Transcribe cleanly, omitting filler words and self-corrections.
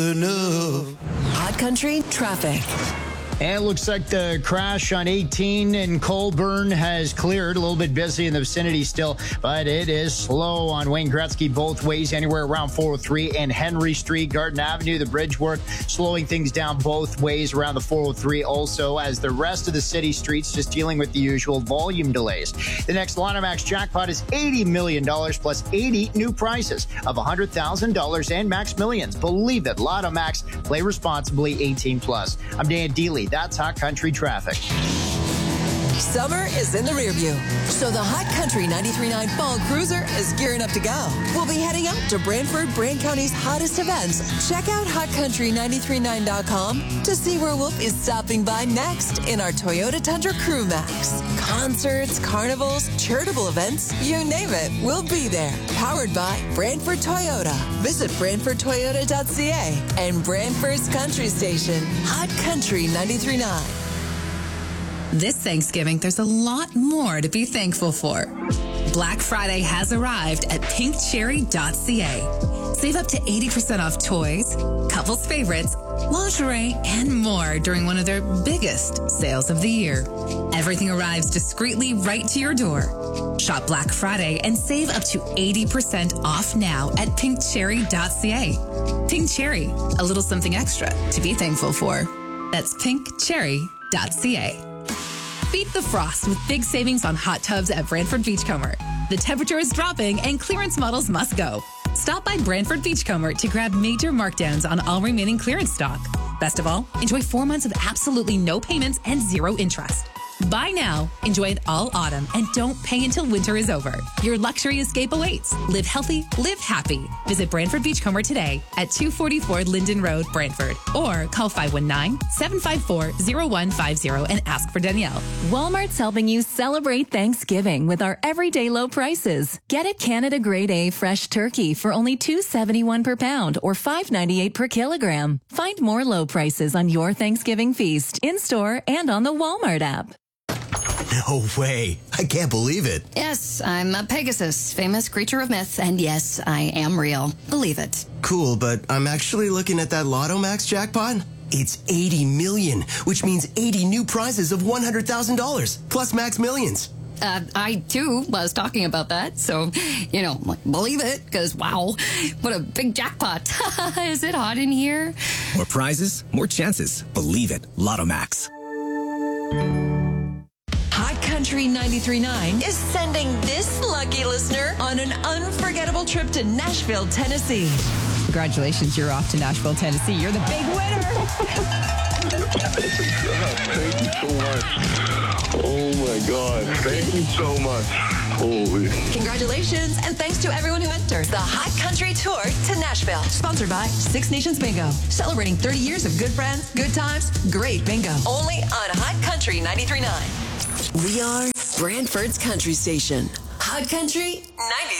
enough. Hot Country traffic. And it looks like the crash on 18 in Colborne has cleared. A little bit busy in the vicinity still, but it is slow on Wayne Gretzky both ways, anywhere around 403 and Henry Street. Garden Avenue, the bridge work slowing things down both ways around the 403 also, as the rest of the city streets just dealing with the usual volume delays. The next Lotto Max jackpot is $80 million plus 80 new prizes of $100,000 and Max Millions. Believe it, Lotto Max. Play responsibly, 18 plus. I'm Dan Dealey. That's Hot Country traffic. Summer is in the rear view, so the Hot Country 93.9 Fall Cruiser is gearing up to go. We'll be heading out to Brantford, Brant County's hottest events. Check out hotcountry939.com to see where Wolf is stopping by next in our Toyota Tundra Crew Max. Concerts, carnivals, charitable events, you name it, we'll be there. Powered by Brantford Toyota. Visit BrantfordToyota.ca and Brantford's Country Station, Hot Country 93.9. This Thanksgiving, there's a lot more to be thankful for. Black Friday has arrived at pinkcherry.ca. Save up to 80% off toys, couples favorites, lingerie, and more during one of their biggest sales of the year. Everything arrives discreetly right to your door. Shop Black Friday and save up to 80% off now at pinkcherry.ca. Pink Cherry, a little something extra to be thankful for. That's pinkcherry.ca. Beat the frost with big savings on hot tubs at Brantford Beachcomber. The temperature is dropping and clearance models must go. Stop by Brantford Beachcomber to grab major markdowns on all remaining clearance stock. Best of all, enjoy 4 months of absolutely no payments and 0 interest. Buy now, enjoy it all autumn, and don't pay until winter is over. Your luxury escape awaits. Live healthy, live happy. Visit Brantford Beachcomber today at 244 Linden Road, Brantford, or call 519-754-0150 and ask for Danielle. Walmart's helping you celebrate Thanksgiving with our everyday low prices. Get a Canada Grade A fresh turkey for only $2.71 per pound or $5.98 per kilogram. Find more low prices on your Thanksgiving feast in-store and on the Walmart app. No way. I can't believe it. Yes, I'm a Pegasus, famous creature of myth, and yes, I am real. Believe it. Cool, but I'm actually looking at that Lotto Max jackpot. It's 80 million, which means 80 new prizes of $100,000 plus Max Millions. I, too, was talking about that, so, believe it, because, wow, what a big jackpot. Is it hot in here? More prizes, more chances. Believe it. Lotto Max. Hot Country 93.9 is sending this lucky listener on an unforgettable trip to Nashville, Tennessee. Congratulations, you're off to Nashville, Tennessee. You're the big winner. Thank you so much. Oh, my God. Thank you so much. Holy. Congratulations, and thanks to everyone who entered the Hot Country Tour to Nashville. Sponsored by Six Nations Bingo. Celebrating 30 years of good friends, good times, great bingo. Only on Hot Country 93.9. We are Brantford's Country Station. Hot Country 93.